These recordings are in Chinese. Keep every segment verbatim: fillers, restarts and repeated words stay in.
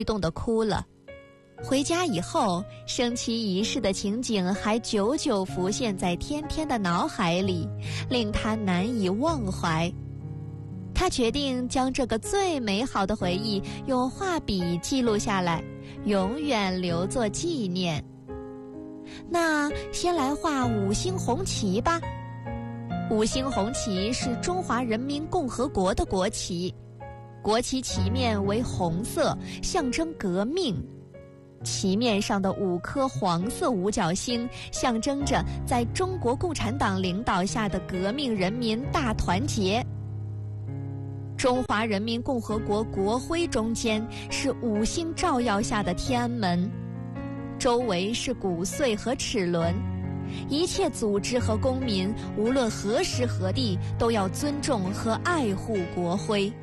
动地哭了。回家以后，升旗仪式的情景还久久浮现在天天的脑海里，令他难以忘怀。他决定将这个最美好的回忆用画笔记录下来，永远留作纪念。那先来画五星红旗吧。五星红旗是中华人民共和国的国旗，国旗旗面为红色，象征革命。旗面上的五颗黄色五角星象征着在中国共产党领导下的革命人民大团结。中华人民共和国国徽中间是五星照耀下的天安门，周围是鼓穗和齿轮。一切组织和公民无论何时何地都要尊重和爱护国徽。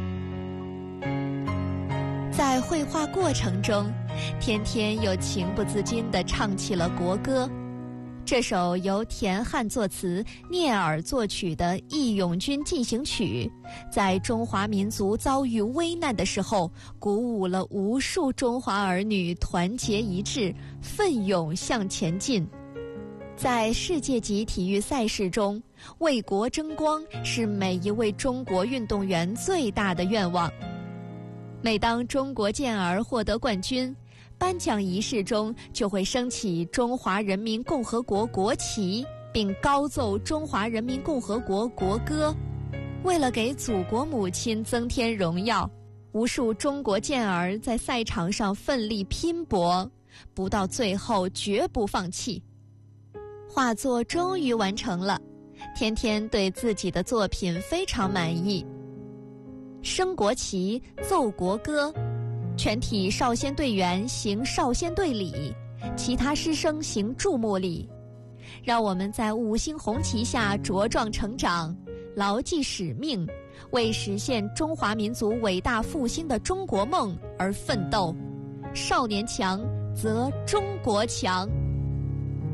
在绘画过程中，天天又情不自禁地唱起了国歌。这首由田汉作词、聂耳作曲的《义勇军进行曲》，在中华民族遭遇危难的时候，鼓舞了无数中华儿女团结一致，奋勇向前进。在世界级体育赛事中，为国争光是每一位中国运动员最大的愿望。每当中国健儿获得冠军，颁奖仪式中就会升起中华人民共和国国旗，并高奏中华人民共和国国歌。为了给祖国母亲增添荣耀，无数中国健儿在赛场上奋力拼搏，不到最后绝不放弃。画作终于完成了，天天对自己的作品非常满意。升国旗，奏国歌，全体少先队员行少先队礼，其他师生行注目礼。让我们在五星红旗下茁壮成长，牢记使命，为实现中华民族伟大复兴的中国梦而奋斗。少年强则中国强。